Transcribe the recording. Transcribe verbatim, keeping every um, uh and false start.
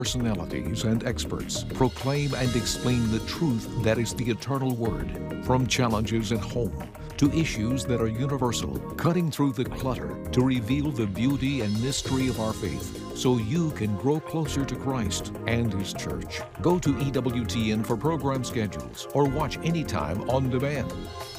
personalities and experts proclaim and explain the truth that is the eternal Word, from challenges at home to issues that are universal, cutting through the clutter to reveal the beauty and mystery of our faith so you can grow closer to Christ and His church. Go to E W T N for program schedules or watch anytime on demand.